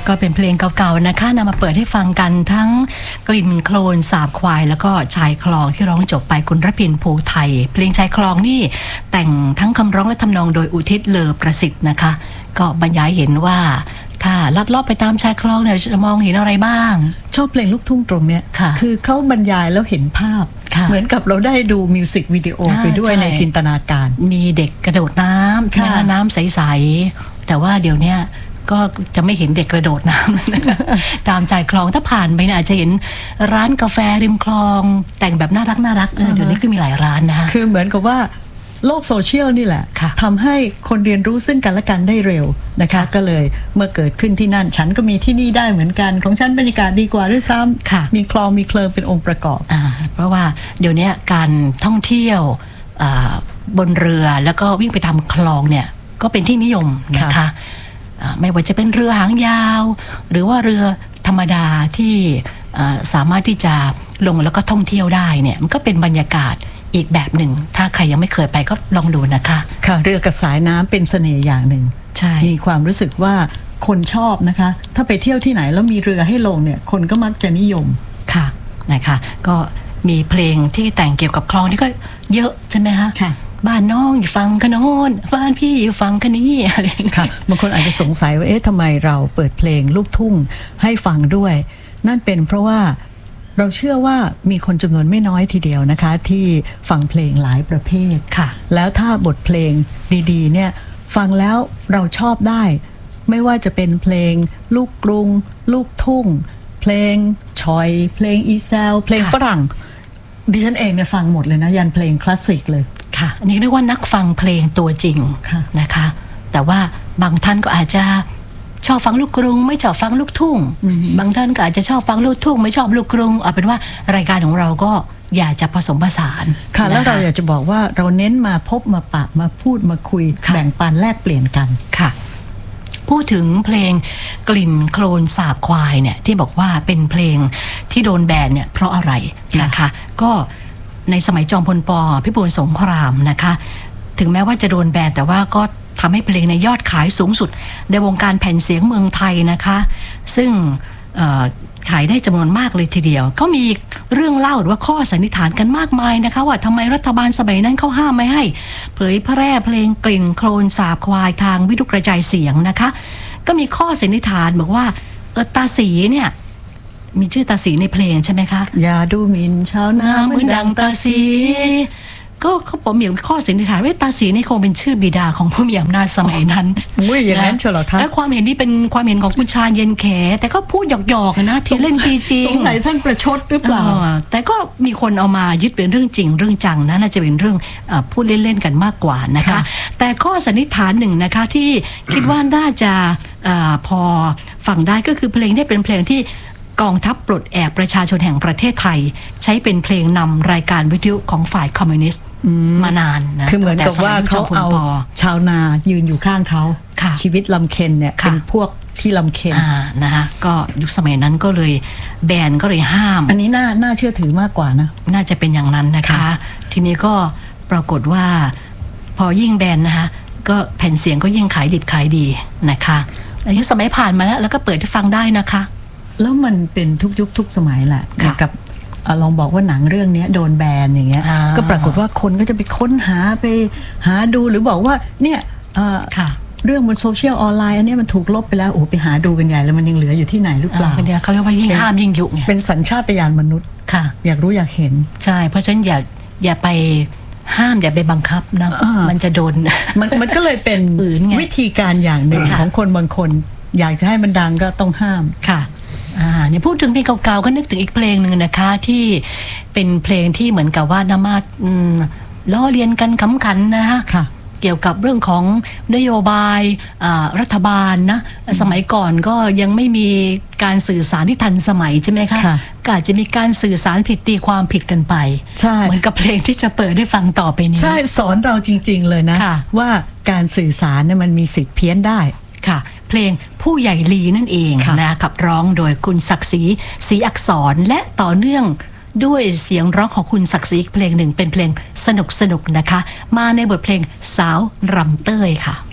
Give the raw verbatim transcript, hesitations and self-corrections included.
ก็เป็นเพลงเก่าๆนะคะนำมาเปิดให้ฟังกันทั้งกลิ่นโคลนสาบควายแล้วก็ชายคลองที่ร้องจบไปคุณรพินภูไทยเพลงชายคลองนี่แต่งทั้งคำร้องและทำนองโดยอุทิศเลอประสิทธิ์นะคะก็บรรยายเห็นว่าถ้าลัดเลาะไปตามชายคลองเนี่ยจะมองเห็นอะไรบ้างชอบเพลงลูกทุ่งตรงเนี้ยคือเขาบรรยายแล้วเห็นภาพเหมือนกับเราได้ดูมิวสิกวิดีโอไปด้วยในจินตนาการมีเด็กกระโดดน้ำใช่น้ำใสๆแต่ว่าเดี๋ยวนี้ก็จะไม่เห็นเด็กกระโดดน้ำ ตามชายคลองถ้าผ่านไปอาจจะเห็นร้านกาแฟริมคลองแต่งแบบน่ารักน่ารักเดี๋ยวนี้ก็มีหลายร้านนะคือเหมือนกับว่าโลกโซเชียลนี่แหละทำให้คนเรียนรู้ซึ่งกันและกันได้เร็วนะคะก็เลยเมื่อเกิดขึ้นที่นั่นฉันก็มีที่นี่ได้เหมือนกันของฉันบรรยากาศดีกว่าด้วยซ้ำมีคลองมีเคลิงเป็นองค์ประกอบเพราะว่าเดี๋ยวนี้การท่องเที่ยวบนเรือแล้วก็วิ่งไปทำคลองเนี่ยก็เป็นที่นิยมนะคะไม่ว่าจะเป็นเรือหางยาวหรือว่าเรือธรรมดาที่สามารถที่จะลงแล้วก็ท่องเที่ยวได้เนี่ยมันก็เป็นบรรยากาศอีกแบบหนึ่งถ้าใครยังไม่เคยไปก็ลองดูนะคะค่ะเรือกับสายน้ำเป็นเสน่ห์อย่างหนึ่งใช่มีความรู้สึกว่าคนชอบนะคะถ้าไปเที่ยวที่ไหนแล้วมีเรือให้ลงเนี่ยคนก็มักจะนิยมค่ะนะคะก็มีเพลงที่แต่งเกี่ยวกับคลองนี่ก็เยอะใช่ไหมคะค่ะบ้านน้องอยู่ฝั่งคะโน้นบ้านพี่อยู่ฝั่งคะนี้อะไรค่ะบางคนอาจจะสงสัยว่าเอ๊ะทำไมเราเปิดเพลงลูกทุ่งให้ฟังด้วยนั่นเป็นเพราะว่าเราเชื่อว่ามีคนจำนวนไม่น้อยทีเดียวนะคะที่ฟังเพลงหลายประเภทค่ะแล้วถ้าบทเพลงดีๆเนี่ยฟังแล้วเราชอบได้ไม่ว่าจะเป็นเพลงลูกกรุงลูกทุ่งเพลงชอยเพลงอีแซลเพลงฝรั่งดิฉันเองเนี่ยฟังหมดเลยนะยันเพลงคลาสสิกเลยค่ะอันนี้เรียกว่านักฟังเพลงตัวจริงนะคะแต่ว่าบางท่านก็อาจจะชอบฟังลูกกรุงไม่ชอบฟังลูกทุ่งบางท่านก็อาจจะชอบฟังลูกทุ่งไม่ชอบลูกกรุงเอาเป็นว่ารายการของเราก็อยากจะผสมผสานค่ะแล้วเราอยากจะบอกว่าเราเน้นมาพบมาปะมาพูดมาคุยแบ่งปันแลกเปลี่ยนกันค่ะพูดถึงเพลงกลิ่นโคลนสาบควายเนี่ยที่บอกว่าเป็นเพลงที่โดนแบนเนี่ยเพราะอะไรนะคะก็ในสมัยจอมพลป.พิบูลสงครามนะคะถึงแม้ว่าจะโดนแบนแต่ว่าก็ทำให้เพลงในยอดขายสูงสุดในวงการแผ่นเสียงเมืองไทยนะคะซึ่งขายได้จำนวนมากเลยทีเดียวก็มีเรื่องเล่าหรือว่าข้อสันนิษฐานกันมากมายนะคะว่าทำไมรัฐบาลสมัยนั้นเขาห้ามไม่ให้เผยแพร่เพลงกลิ่นโคลนสาบควายทางวิทยุกระจายเสียงนะคะก็มีข้อสันนิษฐานบอกว่าเออตาสีเนี่ยมีชื่อตาสีในเพลงใช่ไหมคะอย่าดูหมิ่นชาวนาเหมือนดังตาสีก็เขาบอกมีข้อสันนิษฐานว่าตาสีนี่คงเป็นชื่อบิดาของผู้มีอำนาจสมัยนั้นอุ้ยอย่างนั้นเชียวเหรอคะและความเห็นนี้เป็นความเห็นของคุณชาญเย็นแขแต่ก็พูดหยอกๆนะที่เล่นทีจริงสงสัยท่านประชดหรือเปล่าแต่ก็มีคนเอามายึดเป็นเรื่องจริงเรื่องจังนะน่าจะเป็นเรื่องพูดเล่นๆกันมากกว่านะคะแต่ข้อสันนิษฐานหนึ่งนะคะที่คิดว่าน่าจะพอฟังได้ก็คือเพลงนี้เป็นเพลงที่กองทัพปลดแอกประชาชนแห่งประเทศไทยใช้เป็นเพลงนำรายการวิทยุของฝ่ายคอมมิวนิสต์มานานนะคือเหมือนกับว่าเขาเอาชาวนายืนอยู่ข้างเขาชีวิตลำเค็ญเนี่ยเป็นพวกที่ลำเค็ญนะคะก็ยุคสมัยนั้นก็เลยแบนก็เลยห้ามอันนี้น่าน่าเชื่อถือมากกว่านะน่าจะเป็นอย่างนั้นนะคะทีนี้ก็ปรากฏว่าพอยิ่งแบนนะคะก็แผ่นเสียงก็ยิ่งขายดิบขายดีนะคะอายุสมัยผ่านมาแล้วแล้วก็เปิดให้ฟังได้นะคะแล้วมันเป็นทุกยุคทุกสมัยแหละกับลองบอกว่าหนังเรื่องนี้โดนแบนอย่างเงี้ยก็ปรากฏว่าคนก็จะไปค้นหาไปหาดูหรือบอกว่าเนี่ยเรื่องบนโซเชียลออนไลน์อันนี้มันถูกลบไปแล้วโอ้ไปหาดูกันใหญ่แล้วมันยังเหลืออยู่ที่ไหนหรือเปล่าเดี๋ยวเขาเรียกว่ายิ่งห้ามยิ่งยุไงเป็นสัญชาตญาณมนุษย์ค่ะอยากรู้อยากเห็นใช่เพราะฉะนั้นอย่าอย่าไปห้ามอย่าไปบังคับนะมันจะโดนมันมันก็เลยเป็นวิธีการอย่างหนึ่งของคนบางคนอยากจะให้มันดังก็ต้องห้ามค่ะอ่าเนี่ยพูดถึงเพลงเก่าๆก็นึกถึงอีกเพลงหนึ่งนะคะที่เป็นเพลงที่เหมือนกับว่านามาล้อเลียนกันขำขันนะคะเกี่ยวกับเรื่องของนโยบายรัฐบาลนะสมัยก่อนก็ยังไม่มีการสื่อสารที่ทันสมัยใช่ไหมคะก็อาจจะมีการสื่อสารผิดตีความผิดกันไปเหมือนกับเพลงที่จะเปิดให้ฟังต่อไปนี้ใช่สอนเราจริงๆเลยนะว่าการสื่อสารเนี่ยมันมีสิทธิ์เพี้ยนได้ค่ะเพลงผู้ใหญ่ลีนั่นเองนะขับร้องโดยคุณศักดิ์ศรีศรีอักษรและต่อเนื่องด้วยเสียงร้องของคุณศักดิ์ศรีเพลงหนึ่งเป็นเพลงสนุกสนุกนะคะมาในบทเพลงสาวรำเต้ยค่ะ